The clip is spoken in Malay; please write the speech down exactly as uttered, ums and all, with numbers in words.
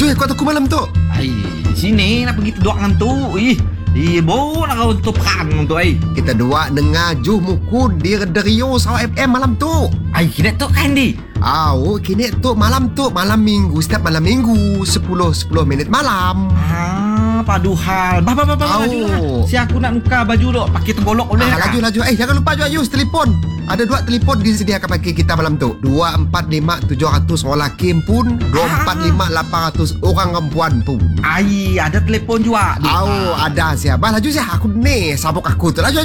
Laju kau aku malam tu. Ai, sini nak pergi duduk dengan tu. Ih, ih, bau nak kau tu perang tu ai. Kita dua dengar juh muku di Radio Sarawak F M malam tu. Ai, kena tu kan di. Oh, kini tu malam tu malam minggu setiap malam minggu sepuluh sepuluh minit malam. Ah, padu hal. Bah, bah, bah, bah, Oh. laju lah. Si aku nak nuka baju dok, pakai tergolok boleh Ah, tak? laju laju. Eh, jangan lupa juga Yus telefon. Ada dua telefon disediakan bagi kita malam tu. dua empat lima tujuh ratus orang lelaki pun, dua empat lima lapan ratus orang perempuan pun. Ai, ada telefon juga. Di. Oh, ada siapa? Laju siapa? Aku ni sabuk aku tu. Laju